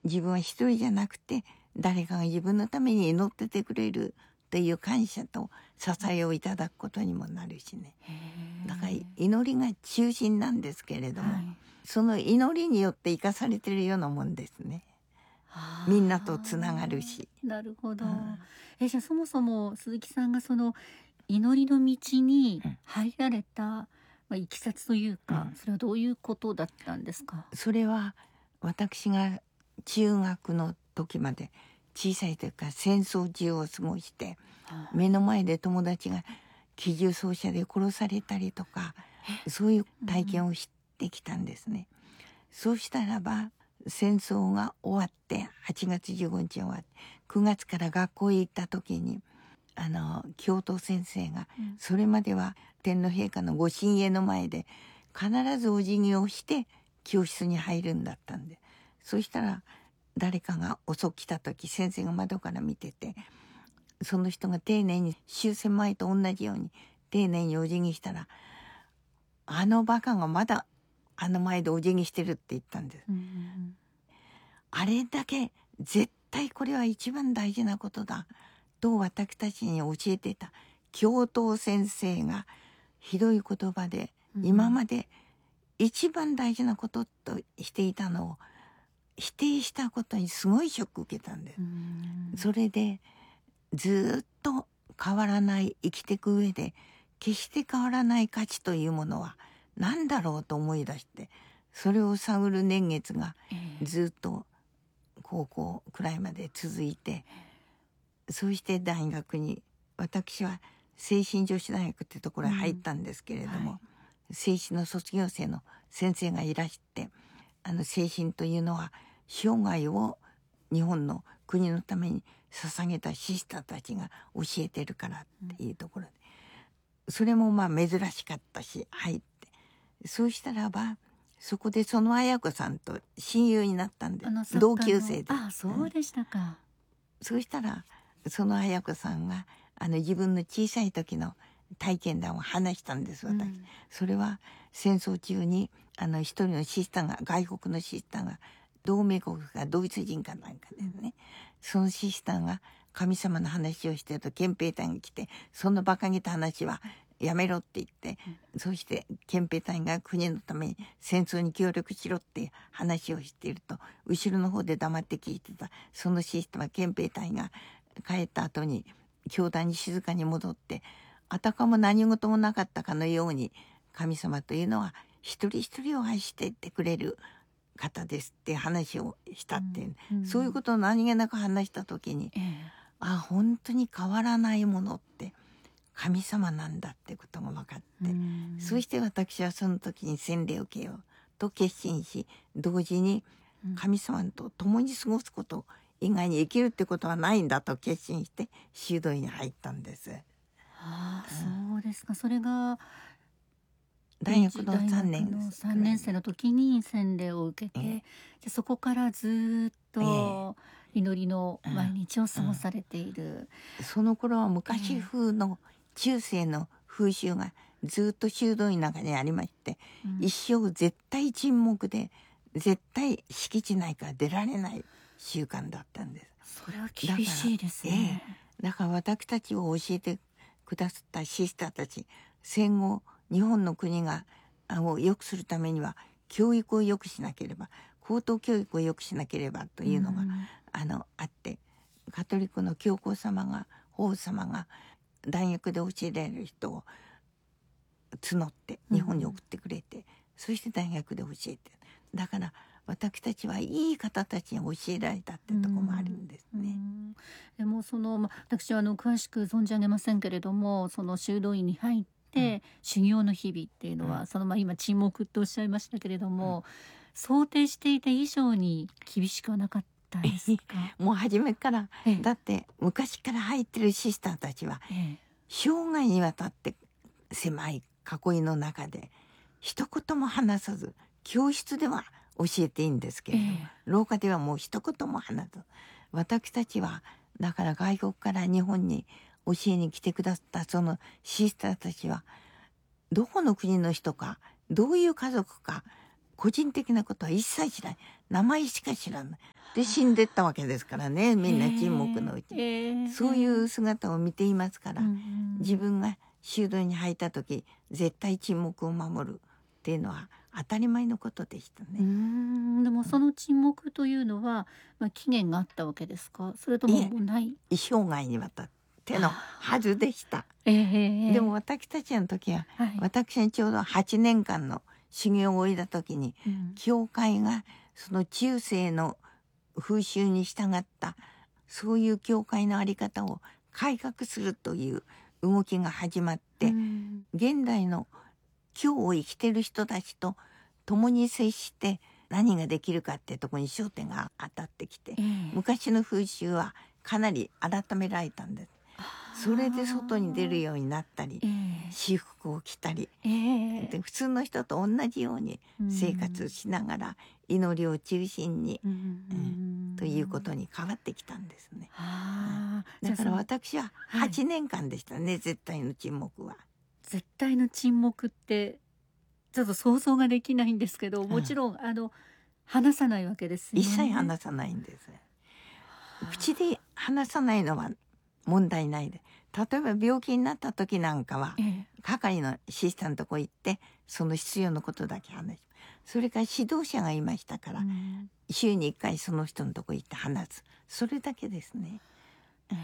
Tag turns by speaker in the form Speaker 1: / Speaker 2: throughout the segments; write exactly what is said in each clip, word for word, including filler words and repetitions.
Speaker 1: 自分は一人じゃなくて誰かが自分のために祈っててくれるという感謝と支えをいただくことにもなるしね。だから祈りが中心なんですけれども、はい、その祈りによって生かされているようなもんですね。みんなとつながるし。
Speaker 2: なるほど、うん、えじゃあそもそも鈴木さんがその祈りの道に入られた、うんまあ、いきさつというか、うん、それはどういうことだったんですか？
Speaker 1: それは私が中学の時まで小さい時から戦争中を過ごして、はあ、目の前で友達が機銃掃射で殺されたりとかそういう体験をしてきたんですね、うん、そうしたらば戦争が終わってはちがつじゅうごにち終わってくがつから学校へ行った時にあの教頭先生が、うん、それまでは天皇陛下のご神家の前で必ずお辞儀をして教室に入るんだったんで、そしたら誰かが遅く来た時先生が窓から見てて、その人が丁寧に終戦前と同じように丁寧にお辞儀したら、あのバカがまだあの前でお辞儀してるって言ったんです、うんうんうん、あれだけ絶対これは一番大事なことだと私たちに教えてた教頭先生がひどい言葉で、うん、今まで一番大事なこととしていたのを否定したことにすごいショック受けたんです、うん、それでずっと変わらない生きていく上で決して変わらない価値というものは何だろうと思い出して、それを探る年月がずっと高校くらいまで続いて、そうして大学に、私は聖心女子大学ってところに入ったんですけれども、うんはい、聖心の卒業生の先生がいらして、あの聖心というのは生涯を日本の国のために捧げたシスターたちが教えてるからっていうところで、うん、それもまあ珍しかったし入って、そうしたらばそこでその綾子さんと親友になったんで、同級生で。
Speaker 2: あ、そうでしたか、うん、
Speaker 1: そうしたらその綾子さんがあの自分の小さい時の体験談を話したんです私、うん、それは戦争中にあの一人のシスターが、外国のシスターが、同盟国がドイツ人かなんかでね、うん、そのシスターが神様の話をしてると憲兵隊が来て、その馬鹿げた話はやめろって言って、うん、そして憲兵隊が国のために戦争に協力しろって話をしていると、後ろの方で黙って聞いてたそのシスターは憲兵隊が帰った後に教団に静かに戻って、あたかも何事もなかったかのように、神様というのは一人一人を愛していってくれる方ですって話をしたって、うんうん、そういうことを何気なく話した時に、ええ、あ、本当に変わらないものって神様なんだってことが分かって、うん、そうして私はその時に洗礼を受けようと決心し、同時に神様と共に過ごすこと以外に生きるってことはないんだと決心して修道院に入ったんです。
Speaker 2: ああ、そうですか。それが
Speaker 1: 大学のさんねん
Speaker 2: のさんねん生の時に洗礼を受けて、ええ、じゃそこからずっと祈りの毎日を過ごされている、うん
Speaker 1: うん、その頃は昔風の中世の風習がずっと修道院の中にありまして、うん、一生絶対沈黙で絶対敷地内から出られない習慣だったんです。
Speaker 2: それは厳しいですね。
Speaker 1: だから、ええ、だから私たちを教えてくださったシスターたち、戦後日本の国がを良くするためには教育を良くしなければ、高等教育を良くしなければというのが、うん、あのあって、カトリックの教皇様が、法皇様が大学で教えられる人を募って日本に送ってくれて、うん、そして大学で教えて、だから私たちはいい方たちに教えられたってところもあるんですね。うんうん、
Speaker 2: でもその、ま、私はあの詳しく存じ上げませんけれども、その修道院に入って、うん、修行の日々っていうのは、うん、そのまあ今沈黙とおっしゃいましたけれども、うん、想定していた以上に厳しくはなかったですか？
Speaker 1: もう初めから、ええ、だって昔から入ってるシスターたちは、ええ、生涯にわたって狭い囲いの中で一言も話さず、教室では教えていいんですけれども、ええ、廊下ではもう一言も話さず、私たちはだから外国から日本に教えに来てくださったそのシスターたちはどこの国の人か、どういう家族か、 個人的なことは一切知らない、名前しか知らないで死んでったわけですからね、みんな沈黙のうちに、
Speaker 2: えー、
Speaker 1: そういう姿を見ていますから、
Speaker 2: うん、
Speaker 1: 自分が修道に入った時絶対沈黙を守るっていうのは当たり前のことでしたね。
Speaker 2: うーん、でもその沈黙というのは、まあ、期限があったわけですか、それとももうない？
Speaker 1: 一生涯にわたってのはずでした。
Speaker 2: えー、
Speaker 1: でも私たちの時は、
Speaker 2: はい、
Speaker 1: 私にちょうどはちねんかんの修行を終えた時に、
Speaker 2: うん、
Speaker 1: 教会がその中世の風習に従ったそういう教会の在り方を改革するという動きが始まって、
Speaker 2: うん、
Speaker 1: 現代の今日を生きてる人たちと共に接して何ができるかってとこに焦点が当たってきて、
Speaker 2: えー、
Speaker 1: 昔の風習はかなり改められたんです。それで外に出るようになったり、
Speaker 2: えー、
Speaker 1: 私服を着たり、
Speaker 2: えー、
Speaker 1: で普通の人と同じように生活しながら祈りを中心に、
Speaker 2: うん
Speaker 1: うん、ということに変わってきたんですね。
Speaker 2: あ、
Speaker 1: うん、だから私は
Speaker 2: はい
Speaker 1: はちねんかんでしたね、絶対の沈黙は。
Speaker 2: 絶対の沈黙ってちょっと想像ができないんですけど、もちろん、うん、あの話さないわけですよね。
Speaker 1: 一切話さないんです。口で話さないのは問題ないで、例えば病気になった時なんかは、ええ、係のシスターのとこ行ってその必要なことだけ話す。それから指導者がいましたから、うん、週にいっかいその人のとこ行って話す、それだけですね。うん、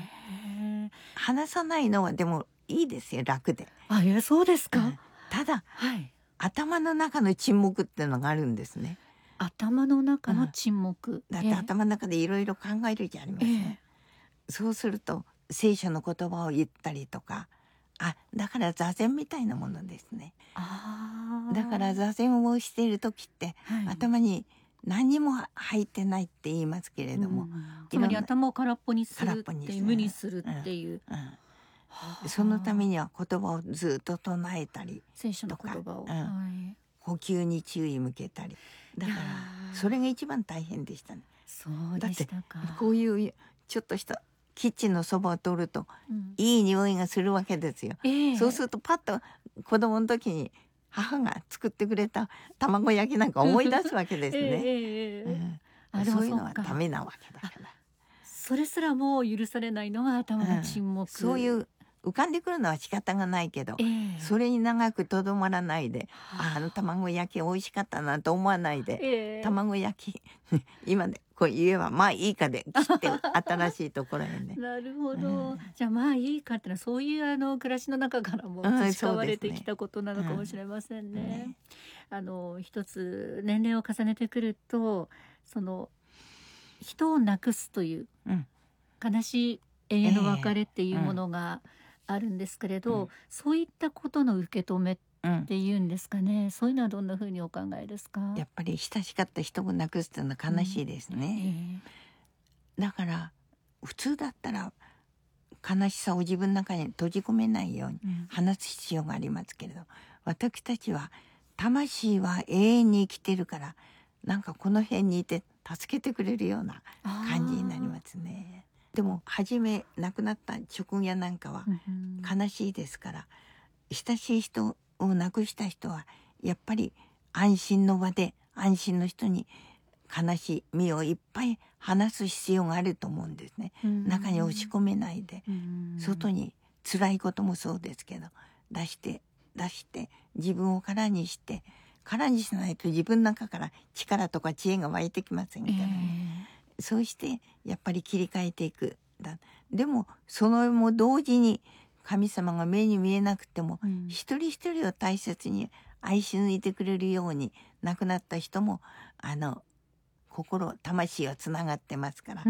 Speaker 1: 話さないのはでもいいですよ、楽で。
Speaker 2: あ、いや、そうですか。うん、
Speaker 1: ただ、
Speaker 2: はい、
Speaker 1: 頭の中の沈黙っていうのがあるんですね。
Speaker 2: 頭の中の沈黙、うん、
Speaker 1: だって頭の中でいろいろ考えるじゃありません、ね、えー、そうすると聖書の言葉を言ったりとか、あ、だから座禅みたいなものですね。あ、だから座禅をしている時って、はい、頭に何にも入ってないって言いますけれども、うん、
Speaker 2: つまり頭を空っぽにするっていう、無にするっていう、うんうん、
Speaker 1: そのためには言葉をずっと唱えたり、
Speaker 2: 聖書の言葉を、うん、
Speaker 1: はい、呼吸に注意向けたり、だからそれが一番大変でしたね。
Speaker 2: そうでしたか。
Speaker 1: だってこういうちょっとしたキッチンのそばを通ると、うん、いい匂いがするわけですよ、えー、そうするとパッと子供の時に母が作ってくれた卵焼きなんか思い出すわけですね、えーうん、そういうのはダメなわけだから、
Speaker 2: それすらも許されないのは頭の沈黙、
Speaker 1: うん、そういう浮かんでくるのは仕方がないけど、えー、それに長くとどまらないで、あ, あの卵焼き美味しかったなと思わないで、えー、卵焼き今でこう言えばまあいいかで切って新しいところへね
Speaker 2: なるほど、うん、じゃあまあいいかってのはそういうあの暮らしの中からも培われてきたことなのかもしれませんね、うんね、あの一つ年齢を重ねてくるとその人を亡くすという、うん、悲しい永遠の別れっていうものがあるんですけれど、えーうん、そういったことの受け止めっていうんですかね、うん、そういうのはどんなふうにお考えですか？
Speaker 1: やっぱり親しかった人を亡くすっていうのは悲しいですね、うんえー、だから普通だったら悲しさを自分の中に閉じ込めないように話す必要がありますけれど、うん、私たちは魂は永遠に生きてるからなんかこの辺にいて助けてくれるような感じになりますね。でも初め亡くなった直夜なんかは悲しいですから、うん、親しい人を亡くした人はやっぱり安心の場で安心の人に悲しみをいっぱい話す必要があると思うんですね、うん、中に押し込めないで、うん、外に辛いこともそうですけど出して出して自分を空にして空にしないと自分の中から力とか知恵が湧いてきませんからね、えー、そうしてやっぱり切り替えていくだ。でもそのも同時に神様が目に見えなくても、うん、一人一人を大切に愛し抜いてくれるように亡くなった人もあの心魂はつながってますから、うん、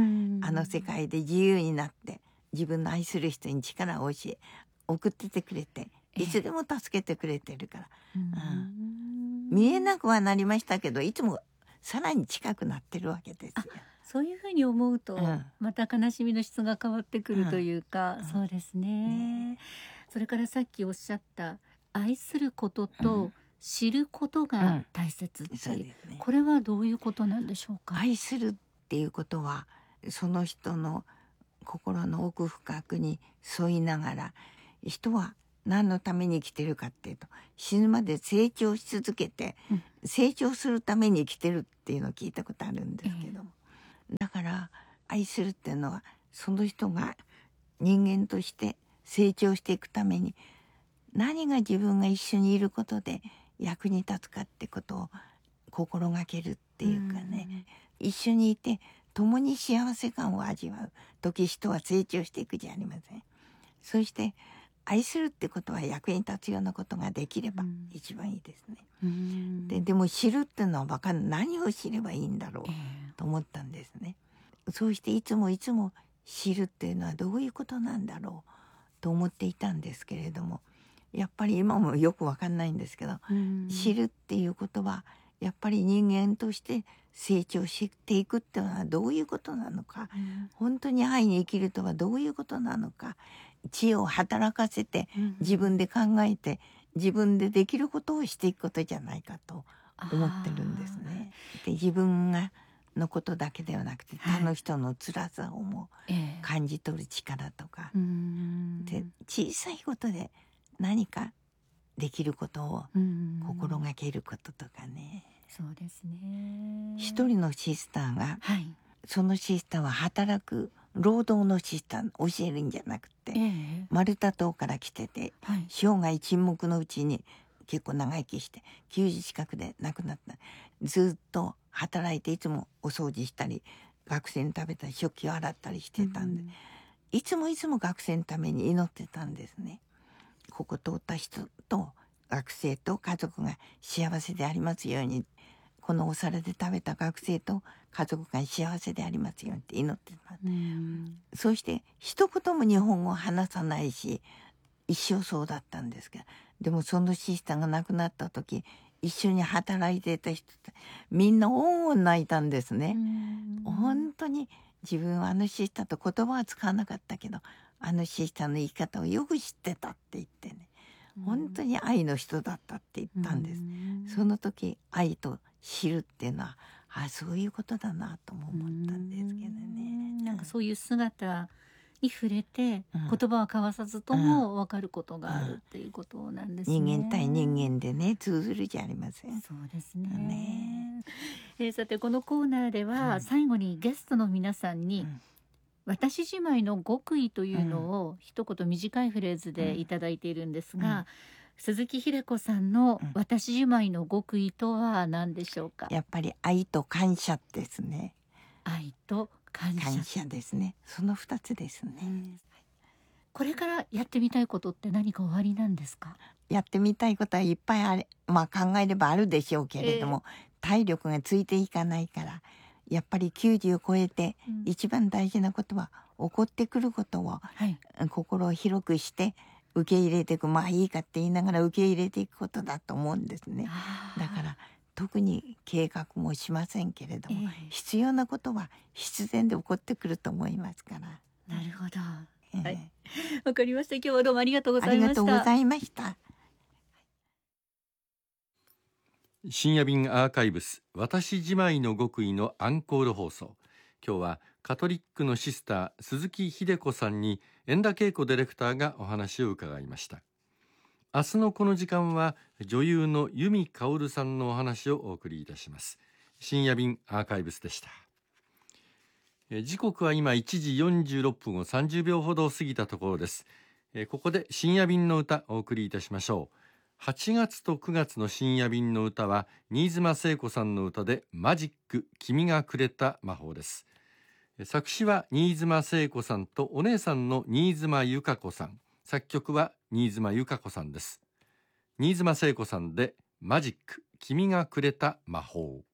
Speaker 1: あの世界で自由になって自分の愛する人に力を教え送っててくれていつでも助けてくれてるから、えーうん、見えなくはなりましたけどいつもさらに近くなってるわけですよ。
Speaker 2: そういうふうに思うと、うん、また悲しみの質が変わってくるというか、うん、そうですね、ね。それからさっきおっしゃった愛することと知ることが大切っていう、うんうんね、これはどういうことなんでしょうか？
Speaker 1: 愛するっていうことはその人の心の奥深くに沿いながら人は何のために生きてるかっていうと、死ぬまで成長し続けて、うん、成長するために生きてるっていうのを聞いたことあるんですけども、えー、だから愛するっていうのはその人が人間として成長していくために何が自分が一緒にいることで役に立つかってことを心がけるっていうかね、うん、一緒にいて共に幸せ感を味わう時、人は成長していくじゃありません。そして愛するってことは役に立つようなことができれば一番いいですね、うん、で, でも知るっていうのは分かんない、何を知ればいいんだろうと思ったんですね、えー、そうしていつもいつも知るっていうのはどういうことなんだろうと思っていたんですけれども、やっぱり今もよく分かんないんですけど、うん、知るっていうことはやっぱり人間として成長していくっていうのはどういうことなのか、うん、本当に愛に生きるとはどういうことなのか、知恵を働かせて自分で考えて自分でできることをしていくことじゃないかと思ってるんですね。で、自分がのことだけではなくて他の人の辛さをも感じ取る力とか、はい、で小さいことで何かできることを心がけることとかね。
Speaker 2: そうですね。
Speaker 1: 一人のシスターが、
Speaker 2: はい、
Speaker 1: そのシスターは働く労働のシスター教えるんじゃなくて、えー、マルタ島から来てて、はい、生涯沈黙のうちに結構長生きしてきゅうじゅう近くで亡くなった。ずっと働いていつもお掃除したり学生に食べたり食器を洗ったりしてたんで、うん、いつもいつも学生のために祈ってたんですね。ここ通った人と学生と家族が幸せでありますように、このお皿で食べた学生と家族が幸せでありますようにって祈ってた。うん、そして一言も日本語を話さないし一生そうだったんですけど、でもそのシスターが亡くなった時、一緒に働いていた人みんなおんおん泣いたんですね。うん、本当に自分はあのシスターと言葉は使わなかったけど、あのシスターの言い方をよく知ってたって言ってね、本当に愛の人だったって言ったんです。その時愛と知るっていうのは、あ、そういうことだなとも思ったんですけどね。
Speaker 2: なんかそういう姿に触れて、うん、言葉は交わさずとも分かることがあるっていうことなんですね。
Speaker 1: うん、人間対人間でね通ずるじゃありません。
Speaker 2: そうですね。ねえー、さてこのコーナーでは、うん、最後にゲストの皆さんに、うん、私じまいの極意というのを一言短いフレーズでいただいているんですが、うんうん、鈴木秀子さんの私じまいの極意とは何でしょうか。
Speaker 1: やっぱり愛と感謝ですね。
Speaker 2: 愛と感謝、
Speaker 1: 感謝ですね。その二つですね、うん、
Speaker 2: これからやってみたいことって何かおありなんですか。
Speaker 1: やってみたいことはいっぱいあれ、まあ、考えればあるでしょうけれども、えー、体力がついていかないからやっぱりきゅうじゅうを超えて一番大事なことは、うん、起こってくることを、はい、心を広くして受け入れていく、まあいいかって言いながら受け入れていくことだと思うんですね。だから特に計画もしませんけれども、えー、必要なことは必然で起こってくると思いますから。
Speaker 2: なるほど、えー、はい、わかりました。今日はどうもありがとうございました。
Speaker 1: ありがとうございました。
Speaker 3: 深夜便アーカイブス、私じまいの極意のアンコール放送。今日はカトリックのシスター鈴木秀子さんに円田恵子ディレクターがお話を伺いました。明日のこの時間は女優の由美かおるさんのお話をお送りいたします。深夜便アーカイブスでした。時刻は今いちじよんじゅうろっぷんをさんじゅうびょうほど過ぎたところです。ここで深夜便の歌お送りいたしましょう。はちがつとくがつの深夜便の歌は新妻聖子さんの歌でマジック君がくれた魔法です。作詞は新妻聖子さんとお姉さんの新妻由香子さん、作曲は新妻由香子さんです。新妻聖子さんでマジック君がくれた魔法。